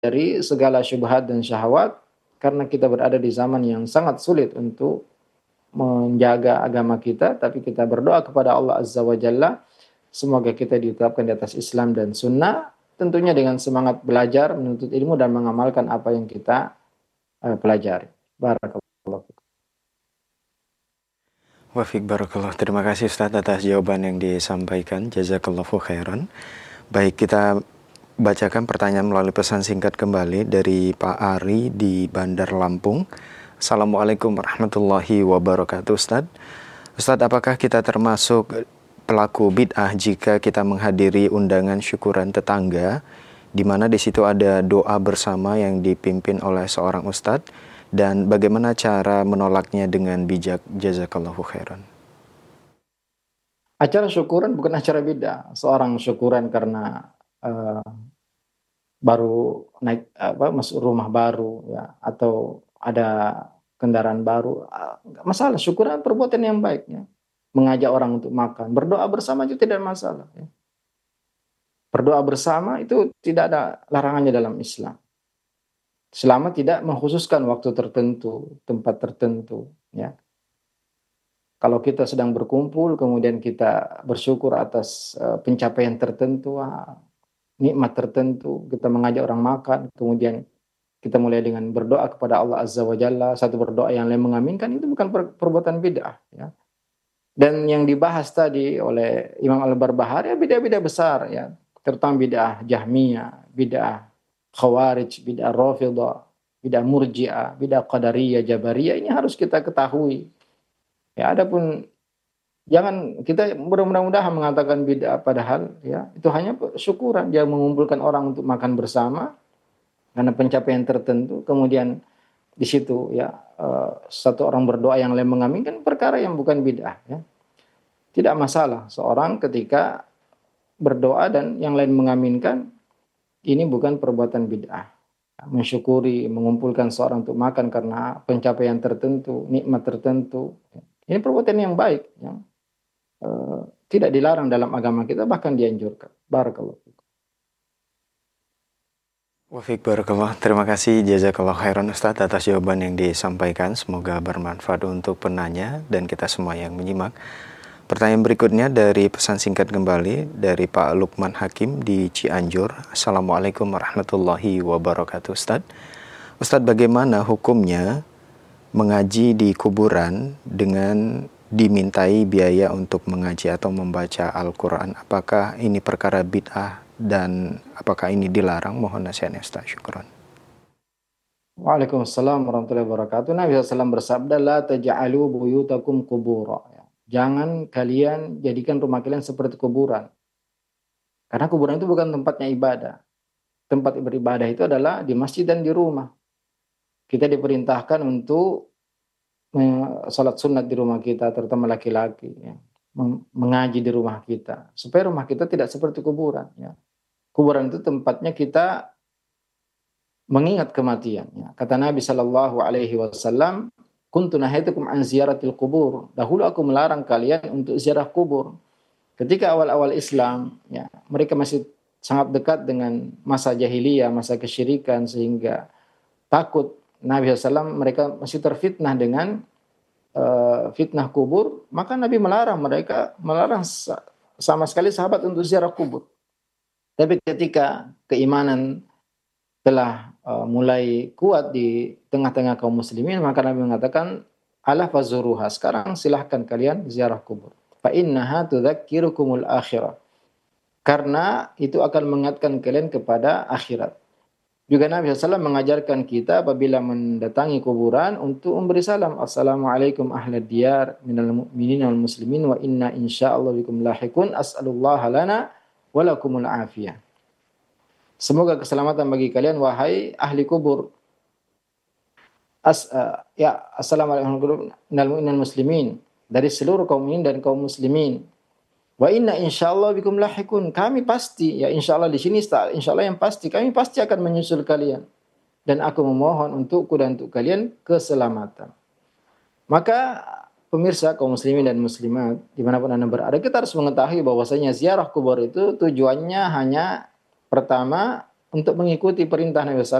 dari segala syubhat dan syahwat, karena kita berada di zaman yang sangat sulit untuk menjaga agama kita, tapi kita berdoa kepada Allah Azza wa Jalla, semoga kita ditetapkan di atas Islam dan Sunnah, tentunya dengan semangat belajar, menuntut ilmu, dan mengamalkan apa yang kita pelajari. Barakallahu fikum. Wafik barakallah. Terima kasih Ustaz atas jawaban yang disampaikan. Jazakallahu khairan. Baik, kita bacakan pertanyaan melalui pesan singkat kembali dari Pak Ari di Bandar Lampung. Assalamualaikum warahmatullahi wabarakatuh Ustaz. Ustaz, apakah kita termasuk pelaku bid'ah jika kita menghadiri undangan syukuran tetangga, di mana di situ ada doa bersama yang dipimpin oleh seorang ustadz, dan bagaimana cara menolaknya dengan bijak? Jazakallahu khairan. Acara syukuran bukan acara bid'ah. Seorang syukuran karena baru naik masuk rumah baru, ya, atau ada kendaraan baru, nggak masalah. Syukuran perbuatan yang baik, ya. Mengajak orang untuk makan, berdoa bersama itu tidak masalah, ya. Berdoa bersama itu tidak ada larangannya dalam Islam, selama tidak mengkhususkan waktu tertentu, tempat tertentu, ya. Kalau kita sedang berkumpul, kemudian kita bersyukur atas pencapaian tertentu, nikmat tertentu, kita mengajak orang makan, kemudian kita mulai dengan berdoa kepada Allah Azza wa Jalla, satu berdoa yang lain mengaminkan, itu bukan perbuatan bid'ah, ya. Dan yang dibahas tadi oleh Imam Al-Barbahari, ya bid'ah-bid'ah besar, ya, terutama bid'ah Jahmiyah, bid'ah Khawarij, bid'ah Rafidhah, bid'ah Murji'ah, bid'ah Qadariyah, Jabariyah, ini harus kita ketahui. Ya, adapun jangan kita mudah-mudahan mengatakan bid'ah, padahal ya itu hanya syukuran, dia mengumpulkan orang untuk makan bersama karena pencapaian tertentu, kemudian di situ ya satu orang berdoa yang lain mengaminkan, perkara yang bukan bid'ah, ya. Tidak masalah seorang ketika berdoa dan yang lain mengaminkan, ini bukan perbuatan bid'ah. Mensyukuri, mengumpulkan seorang untuk makan karena pencapaian tertentu, nikmat tertentu, ini perbuatan yang baik, yang tidak dilarang dalam agama kita, bahkan dianjurkan. Barakallahu fikum. Wafik barakallah. Terima kasih jazakallah khairan Ustaz atas jawaban yang disampaikan. Semoga bermanfaat untuk penanya dan kita semua yang menyimak. Pertanyaan berikutnya dari pesan singkat kembali dari Pak Lukman Hakim di Cianjur. Assalamualaikum warahmatullahi wabarakatuh Ustaz. Ustaz, bagaimana hukumnya mengaji di kuburan dengan dimintai biaya untuk mengaji atau membaca Al-Quran? Apakah ini perkara bid'ah dan apakah ini dilarang? Mohon nasihatnya Ustaz. Syukran. Waalaikumsalam warahmatullahi wabarakatuh. Nabi SAW bersabda, la taj'alu buyutakum qubura. Jangan kalian jadikan rumah kalian seperti kuburan. Karena kuburan itu bukan tempatnya ibadah. Tempat beribadah itu adalah di masjid dan di rumah. Kita diperintahkan untuk salat sunat di rumah kita, terutama laki-laki, ya. Mengaji di rumah kita, supaya rumah kita tidak seperti kuburan, ya. Kuburan itu tempatnya kita mengingat kematian, ya. Kata Nabi SAW, kuntu nahaitukum an ziyaratil kubur. Dahulu aku melarang kalian untuk ziarah kubur. Ketika awal-awal Islam, ya, mereka masih sangat dekat dengan masa jahiliyah, masa kesyirikan, sehingga takut Nabi SAW, mereka masih terfitnah dengan fitnah kubur, maka Nabi melarang mereka, melarang sama sekali sahabat untuk ziarah kubur. Tapi ketika keimanan telah mulai kuat di tengah-tengah kaum muslimin, maka Nabi mengatakan, ala fazuruha, sekarang silahkan kalian ziarah kubur. Fa innaha tudzakirukumul akhirah. Karena itu akan mengingatkan kalian kepada akhirat. Juga Nabi SAW mengajarkan kita apabila mendatangi kuburan untuk memberi salam. Assalamualaikum ahlad diyar minal mu'minin wal muslimin wa inna insyaallah bikum lahikun as'alullaha lana walakumul afiyah. Semoga keselamatan bagi kalian wahai ahli kubur. Assalamualaikum minal mu'minin wal muslimin, dari seluruh kaum mukminin dan kaum muslimin. Wa inna insyaallah bikum lahikun, kami pasti, ya insyaallah di sini insyaallah yang pasti, kami pasti akan menyusul kalian, dan aku memohon untukku dan untuk kalian keselamatan. Maka pemirsa kaum muslimin dan muslimat dimanapun Anda berada, kita harus mengetahui bahwasanya ziarah kubur itu tujuannya hanya pertama untuk mengikuti perintah Nabi